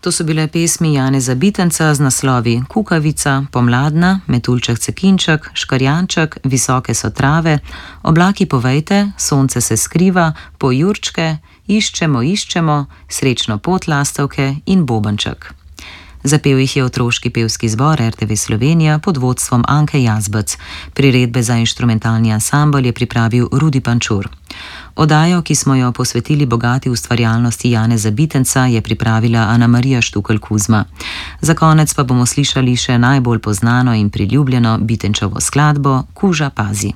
To so bile pesmi Janeza Bitenca z naslovi Kukavica, Pomladna, Metuljček cekinček, Škarjanček, Visoke so trave, Oblaki povejte, Sonce se skriva, Pojurčke, Iščemo, Srečno pot lastovke in Bobanček. Zapel jih je otroški pevski zbor RTV Slovenija pod vodstvom Anke Jazbec. Priredbe za inštrumentalni ansambel je pripravil Rudi Pančur. Oddajo, ki smo jo posvetili bogati ustvarjalnosti Janeza Bitenca, je pripravila Ana Marija Štukelj Kuzma. Za konec pa bomo slišali še najbolj poznano in priljubljeno Bitenčevo skladbo Kuža pazi.